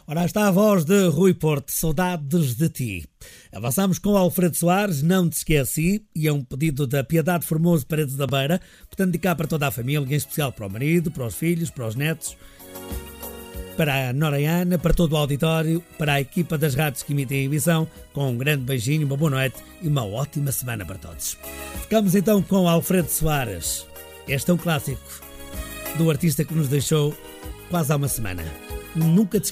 Ora, está a voz de Rui Porto, Saudades de Ti. Avançamos com Alfredo Soares, Não Te Esqueci, e é um pedido da Piedade Formoso Paredes da Beira, portanto, dedicar para toda a família, em especial para o marido, para os filhos, para os netos, para a Noraiana, para todo o auditório, para a equipa das rádios que emitem a emissão, com um grande beijinho, uma boa noite e uma ótima semana para todos. Ficamos então com Alfredo Soares. Este é um clássico do artista que nos deixou quase há uma semana. Nunca te